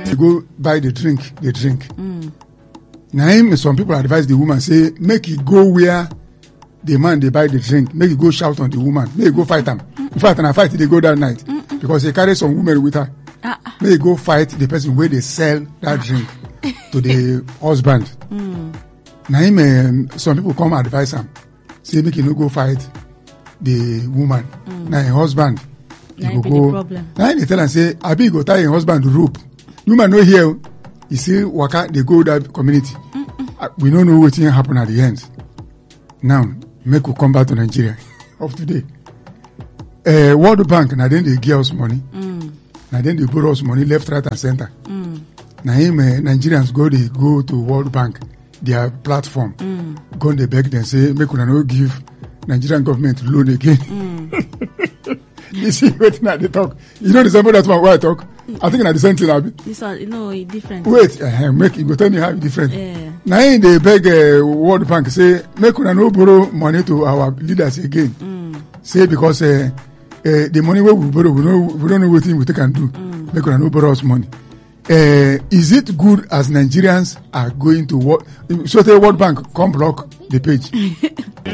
to go buy the drink, they drink. Now, some people advise the woman, say, make it go where the man, they buy the drink, make it go shout on the woman, make it go fight them. In fact, and I fight, they go that night. Because they carry some women with her. Make it go fight the person where they sell that drink to the husband. Now, some people come advise him, say, make it no go fight the woman. Now, her husband, Now be the problem. now they tell and say, Abi go tie your husband to rope. Woman no here. You see, waka they go that community. We don't know what thing happen at the end. Now, make we come back to Nigeria of today. World Bank, now then they give us money. Now then they borrow us money left, right, and center. Now Nigerians they go to World Bank, their platform. Go and they beg them, say, make we no give Nigerian government loan again. You see what now they talk. You know the same that one where I talk. I think it's the same thing. This one, it's different. Wait, make you go tell me how it's different. Yeah. Now they beg World Bank say make we no borrow money to our leaders again. Say because the money where we borrow, we don't know what we can do. Make we no borrow us money. Is it good as Nigerians are going to work? So the World Bank come block the page.